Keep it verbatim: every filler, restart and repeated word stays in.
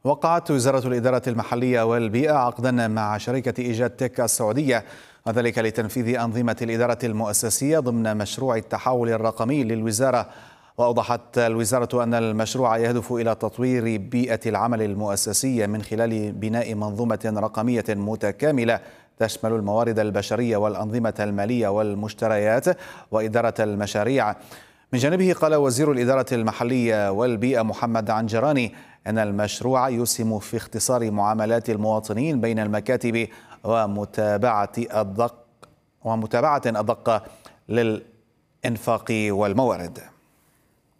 وقعت وزارة الإدارة المحلية والبيئة عقدا مع شركة إيجاد تك السعودية، وذلك لتنفيذ أنظمة الإدارة المؤسسية ضمن مشروع التحول الرقمي للوزارة. وأوضحت الوزارة أن المشروع يهدف إلى تطوير بيئة العمل المؤسسية من خلال بناء منظومة رقمية متكاملة تشمل الموارد البشرية والأنظمة المالية والمشتريات وإدارة المشاريع. من جانبه قال وزير الإدارة المحلية والبيئة محمد عنجراني أن المشروع يسهم في اختصار معاملات المواطنين بين المكاتب ومتابعة أدق ومتابعة أدق للإنفاق والموارد.